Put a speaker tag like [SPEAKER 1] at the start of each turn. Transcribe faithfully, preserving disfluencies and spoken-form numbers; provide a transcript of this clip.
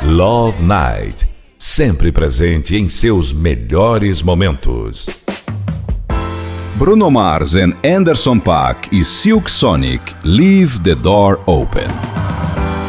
[SPEAKER 1] Love Night, sempre presente em seus melhores momentos.
[SPEAKER 2] Bruno Mars and Anderson .Paak e Silk Sonic, Leave the Door Open.